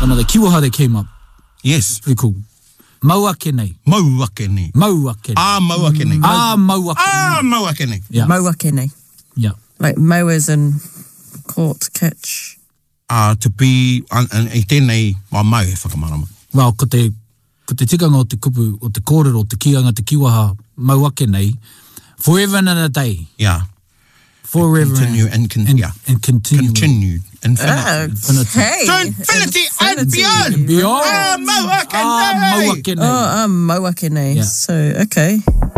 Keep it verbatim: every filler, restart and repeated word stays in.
Another kiwaha that came up. Yes. Pretty cool. Mauake nei. Mauake nei. Mauake nei. Ah, mauake nei. Ah, mauake nei. Ah, mauake nei. Yeah. Mauake nei. Yeah. Like mowers and caught, catch. Ah, uh, to be, an, an, e tēnei, wā mau e whakamarama. Well, ko te, ko te tikanga o te kupu, o te kōrero, o te kianga, te kiwaha, mauake nei, forever and a day. Yeah. Forever. Continue and, and, con and, yeah. and continue. Continued. Infinity. Oh, Infinity. okay. To infinity, and Infinity. beyond. And beyond. Ah, mauake nei. Ah, mauake nei. Oh, um, mauake nei. Yeah. So, okay.